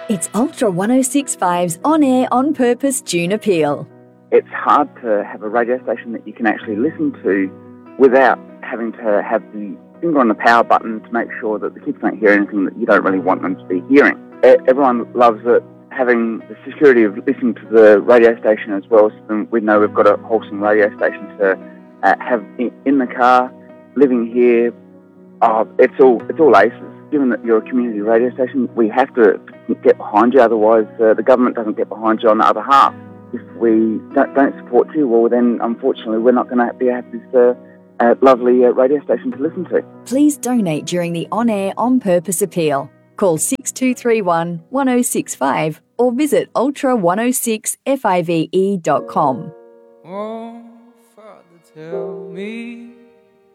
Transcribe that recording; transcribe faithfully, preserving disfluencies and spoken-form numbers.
It's Ultra one oh six point five's On Air, On Purpose June Appeal. It's hard to have a radio station that you can actually listen to without having to have the finger on the power button to make sure that the kids don't hear anything that you don't really want them to be hearing. Everyone loves it, having the security of listening to the radio station as well, so then we know we've got a wholesome radio station to uh, have in the car, living here. Oh, it's all it's all aces. Given that you're a community radio station, we have to get behind you, otherwise uh, the government doesn't get behind you on the other half. If we don't, don't support you, well then unfortunately we're not going to be have this uh, uh, lovely uh, radio station to listen to. Please donate during the On Air, On Purpose Appeal. Call six two three one, one oh six five or visit ultra one oh six five dot com. Oh, Father, tell me